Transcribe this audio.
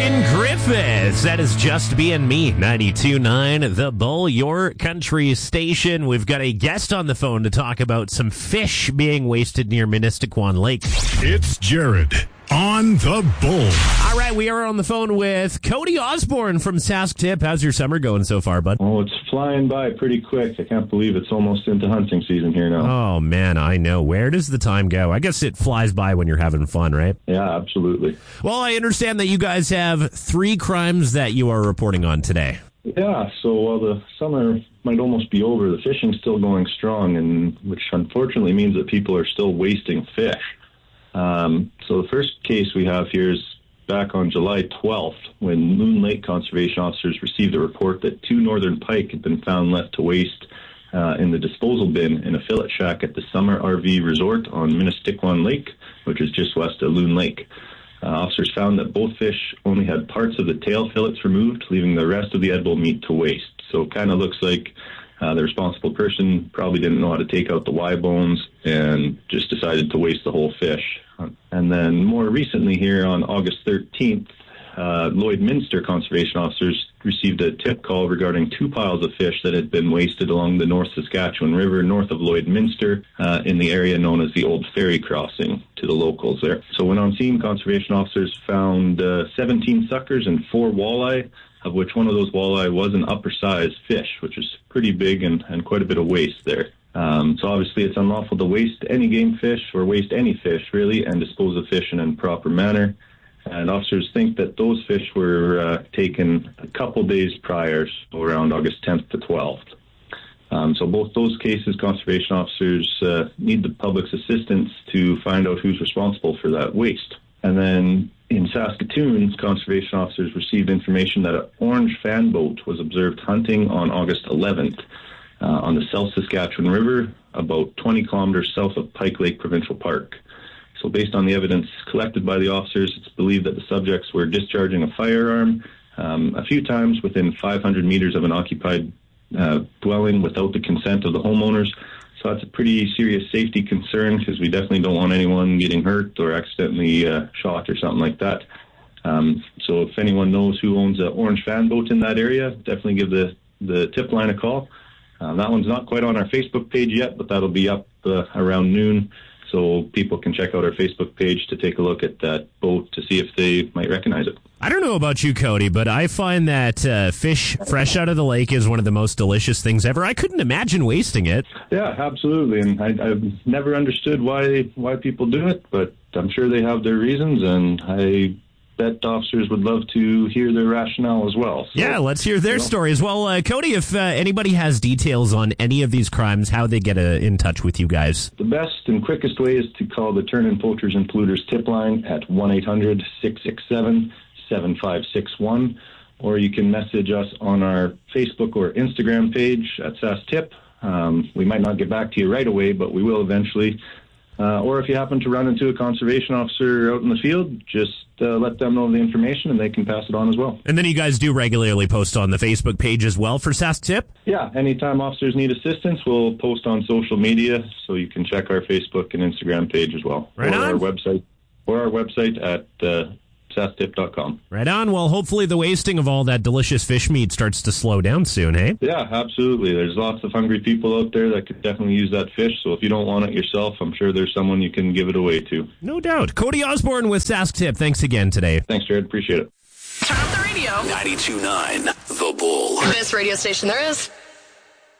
Morgan Griffiths. That is Just Being Me. 92.9 The Bull, your country station. We've got a guest on the phone to talk about some fish being wasted near Ministequan Lake. It's Jared on The Bull. All right, we are on the phone with Cody Osborne from Sask Tip. How's your summer going so far, bud? Oh, it's flying by pretty quick. I can't believe it's almost into hunting season here now. Oh, man, I know. Where does the time go? I guess it flies by when you're having fun, right? Yeah, absolutely. Well, I understand that you guys have 3 crimes that you are reporting on today. Yeah, so while the summer might almost be over, the fishing's still going strong, and which unfortunately means that people are still wasting fish. So the first case we have here is back on July 12th, when Loon Lake conservation officers received a report that 2 northern pike had been found left to waste in the disposal bin in a fillet shack at the Summer RV Resort on Ministequan Lake, which is just west of Loon Lake. Officers found that both fish only had parts of the tail fillets removed, leaving the rest of the edible meat to waste. So it kind of looks like the responsible person probably didn't know how to take out the Y bones and just decided to waste the whole fish. And then more recently here on August 13th, Lloydminster conservation officers received a tip call regarding 2 piles of fish that had been wasted along the North Saskatchewan River north of Lloydminster in the area known as the Old Ferry Crossing to the locals there. So when on scene, conservation officers found 17 suckers and 4 walleye, of which one of those walleye was an upper-sized fish, which is pretty big and quite a bit of waste there. So obviously it's unlawful to waste any game fish or waste any fish, really, and dispose of fish in a proper manner. And officers think that those fish were taken a couple days prior, so around August 10th to 12th. So both those cases, conservation officers need the public's assistance to find out who's responsible for that waste. And then in Saskatoon, conservation officers received information that an orange fan boat was observed hunting on August 11th on the South Saskatchewan River, about 20 kilometers south of Pike Lake Provincial Park. So based on the evidence collected by the officers, it's believed that the subjects were discharging a firearm a few times within 500 meters of an occupied dwelling without the consent of the homeowners. So that's a pretty serious safety concern because we definitely don't want anyone getting hurt or accidentally shot or something like that. So if anyone knows who owns an orange fan boat in that area, definitely give the tip line a call. That one's not quite on our Facebook page yet, but that'll be up around noon. So people can check out our Facebook page to take a look at that boat to see if they might recognize it. I don't know about you, Cody, but I find that fish fresh out of the lake is one of the most delicious things ever. I couldn't imagine wasting it. Yeah, absolutely. And I've never understood why people do it, but I'm sure they have their reasons, and I bet officers would love to hear their rationale as well. So, yeah, let's hear their stories. Well, Cody, if anybody has details on any of these crimes, how they get in touch with you guys? The best and quickest way is to call the Turn-In Poachers and Polluters tip line at 1-800-667-7561, or you can message us on our Facebook or Instagram page at SAS Tip. We might not get back to you right away, but we will eventually. Or if you happen to run into a conservation officer out in the field, just let them know the information and they can pass it on as well. And then you guys do regularly post on the Facebook page as well for Sask Tip? Yeah, anytime officers need assistance, we'll post on social media, so you can check our Facebook and Instagram page as well. Right on. Or our website at sastip.com. Right on. Well, hopefully the wasting of all that delicious fish meat starts to slow down soon, hey? Yeah, absolutely. There's lots of hungry people out there that could definitely use that fish, so if you don't want it yourself, I'm sure there's someone you can give it away to. No doubt. Cody Osborne with Sask Tip. Thanks again today. Thanks, Jared. Appreciate it. Turn up the radio. 92.9 The Bull. Best radio station there is.